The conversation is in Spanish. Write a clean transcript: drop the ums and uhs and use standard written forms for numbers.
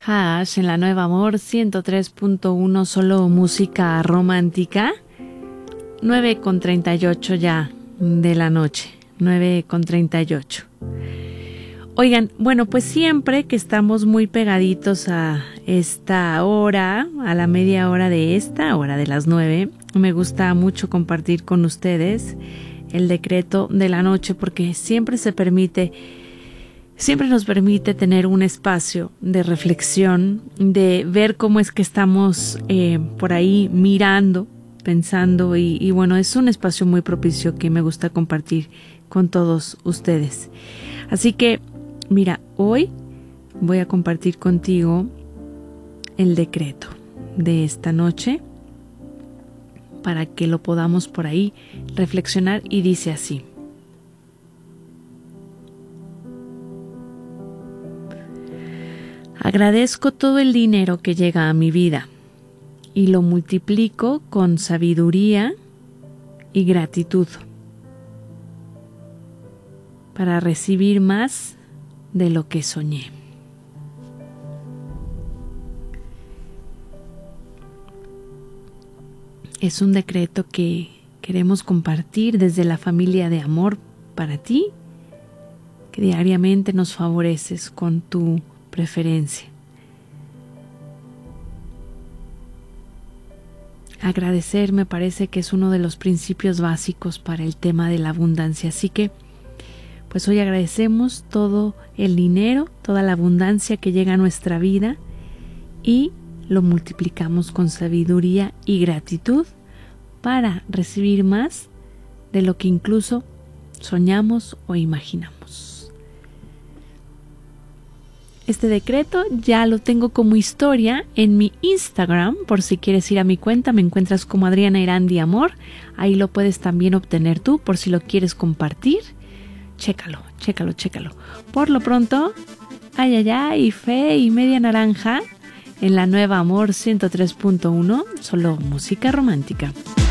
Hash en la Nueva Amor 103.1, solo música romántica. 9:38 ya de la noche, 9:38. Oigan, bueno, pues siempre que estamos muy pegaditos a esta hora, a la media hora de esta hora de las 9, me gusta mucho compartir con ustedes el decreto de la noche, porque siempre nos permite tener un espacio de reflexión, de ver cómo es que estamos por ahí mirando, pensando y bueno, es un espacio muy propicio que me gusta compartir con todos ustedes. Así que, mira, hoy voy a compartir contigo el decreto de esta noche para que lo podamos por ahí reflexionar, y dice así: agradezco todo el dinero que llega a mi vida y lo multiplico con sabiduría y gratitud para recibir más de lo que soñé. Es un decreto que queremos compartir desde la familia de amor para ti, que diariamente nos favoreces con tu preferencia. Agradecer me parece que es uno de los principios básicos para el tema de la abundancia, así que pues hoy agradecemos todo el dinero, toda la abundancia que llega a nuestra vida y lo multiplicamos con sabiduría y gratitud para recibir más de lo que incluso soñamos o imaginamos. Este decreto ya lo tengo como historia en mi Instagram, por si quieres ir a mi cuenta, me encuentras como Adriana Irandi Amor, ahí lo puedes también obtener tú por si lo quieres compartir. Chécalo. Por lo pronto, ay, fe y media naranja en la Nueva Amor 103.1, solo música romántica.